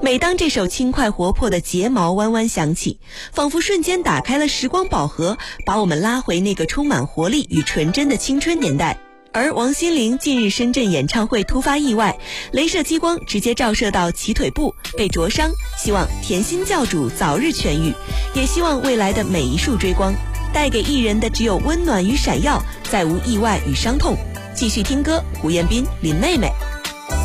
每当这首轻快活泼的《睫毛弯弯》响起，仿佛瞬间打开了时光宝盒，把我们拉回那个充满活力与纯真的青春年代。而王心凌近日深圳演唱会突发意外，镭射激光直接照射到其腿部，被灼伤，希望甜心教主早日痊愈，也希望未来的每一束追光带给艺人的只有温暖与闪耀，再无意外与伤痛。继续听歌，胡彦斌、林妹妹。